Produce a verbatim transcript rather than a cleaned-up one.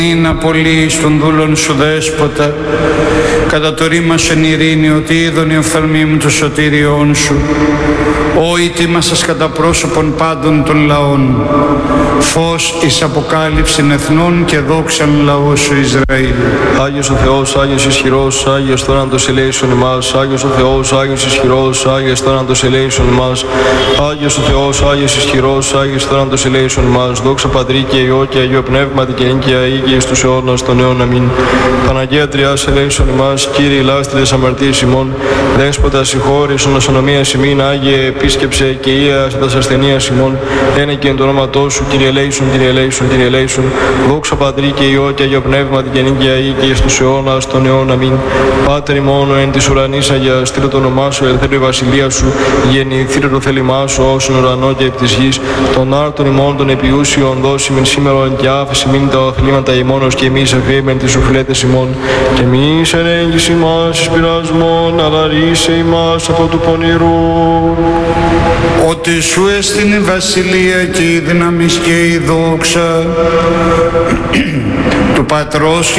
είναι απολύεις των δούλων σου δέσποτα, κατά το ρήμα εν ειρήνη, ότι είδον η οφθαλμή μου το σωτήριόν σου. Ω ήτοιμα σας κατά πρόσωπον πάντων των λαών, φως εις αποκάλυψην εθνών και δόξαν λαού σου Ισραήλ. Άγιος ο Θεός, Άγιος ισχυρός, Άγιος θάνατος ελέησον ημάς. Άγιος ο Θεός, Άγιος ισχυρός, Άγιος θάνατος ελέησον ημάς. Άγιος ο Θεός, Άγιος ισχυρός, Άγιος θάνατος ελέησον ημάς. Δόξα Πατρί και Υιό και Αγίο Πνεύματι και νίκαια ή και εις τους αιώνας των αιών. Αμήν. Παναγία Τριάς ελέησον ημάς. Κύριε λάστρες αμαρτίες ημών. Δέσποτα συγχώρησον ασονομίας ημίν. Άγιε επίσκεψε και ία τας ασθενείας ημών. Ένε και εν το όνοματό σου, Κύριε ελέησον, Κύριε ελέησον, Κύριε ελέησον. Δόξα Πατρί και Υιό και Αγίο Πνεύματι και νίκαια ή και εις τους αιώνας των αιών. Αμήν. Πάτερ ημών εν της ουρανής Αγία, στείλε το όνομά σου, ελθέρω η βασιλεία σου, γεννηθείτε το θέλημά σου, όσον ουρανό και επί της γης. Των άρτων ημών των επιούσιων δώσιμεν σήμερον και άφεση μην τα αθλήματα ημώνος και εμείς αφήμεν τις οφειλέτες ημών. Και εμείς ενέγγις ημάς εις πειρασμών, αλλά ρίσε ημάς από του πονηρού. Ότι σου έστειν η βασιλεία και η δύναμις και η δόξα του Πατρός και